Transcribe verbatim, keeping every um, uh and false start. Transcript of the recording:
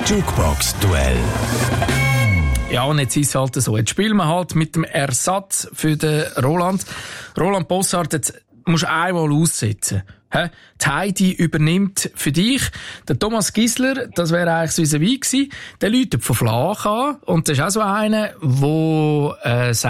Jukebox-Duell. Ja, und jetzt ist es halt so. Jetzt spielen wir halt mit dem Ersatz für den Roland. Roland Bossart, jetzt musst du einmal aussetzen. He? Die Heidi übernimmt für dich. Der Thomas Gisler, das wäre eigentlich so vis-à-vis gewesen, der läutet von Flach an. Und das ist auch so einer, der äh,